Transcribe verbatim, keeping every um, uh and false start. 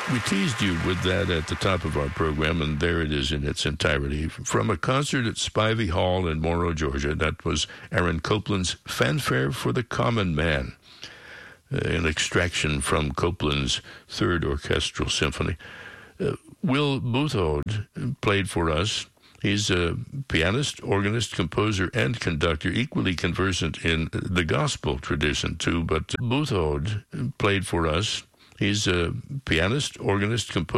We teased you with that at the top of our program, and there it is in its entirety. From a concert at Spivey Hall in Morrow, Georgia, that was Aaron Copland's Fanfare for the Common Man, uh, an extraction from Copland's Third Orchestral Symphony. Uh, Will Boothode played for us. He's a pianist, organist, composer, and conductor, equally conversant in the gospel tradition, too. But Boothode played for us. He's a pianist, organist, composer,